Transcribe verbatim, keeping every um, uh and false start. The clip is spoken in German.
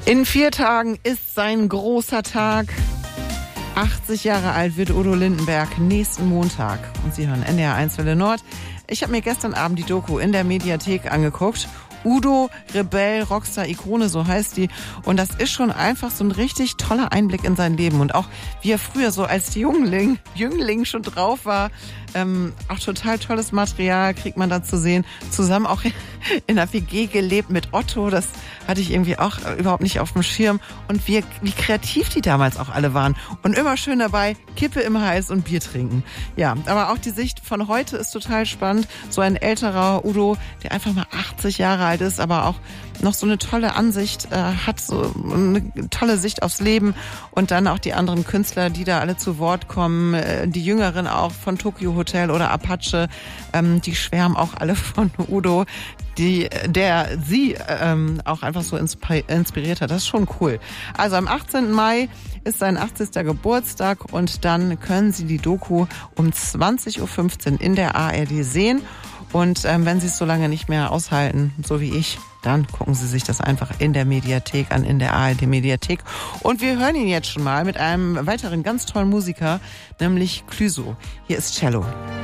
In vier Tagen ist sein großer Tag. achtzig Jahre alt wird Udo Lindenberg nächsten Montag. Und Sie hören N D R eins Welle Nord. Ich habe mir gestern Abend die Doku in der Mediathek angeguckt. Udo, Rebell, Rockstar, Ikone, so heißt die. Und das ist schon einfach so ein richtig toller Einblick in sein Leben. Und auch wie er früher so als Jüngling, Jüngling schon drauf war. Ähm, auch total tolles Material kriegt man da zu sehen. Zusammen auch in der W G gelebt mit Otto. Das hatte ich irgendwie auch überhaupt nicht auf dem Schirm. Und wie, wie kreativ die damals auch alle waren. Und immer schön dabei, Kippe im Hals und Bier trinken. Ja, aber auch die Sicht von heute ist total spannend. So ein älterer Udo, der einfach mal achtzig Jahre alt ist, aber auch noch so eine tolle Ansicht äh, hat, so eine tolle Sicht aufs Leben. Und dann auch die anderen Künstler, die da alle zu Wort kommen. Äh, die Jüngeren auch von Tokyo Hotel oder Apache, ähm, die schwärmen auch alle von Udo, die, der sie ähm, auch einfach so inspiriert hat. Das ist schon cool. Also am achtzehnten Mai ist sein achtzigster Geburtstag und dann können Sie die Doku um zwanzig Uhr fünfzehn in der A R D sehen. Und ähm, wenn Sie es so lange nicht mehr aushalten, so wie ich, dann gucken Sie sich das einfach in der Mediathek an, in der A R D-Mediathek. Und wir hören ihn jetzt schon mal mit einem weiteren ganz tollen Musiker, nämlich Clüso. Hier ist Cello.